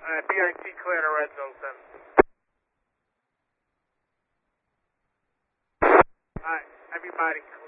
BIT clear to red zone 7. Everybody clear.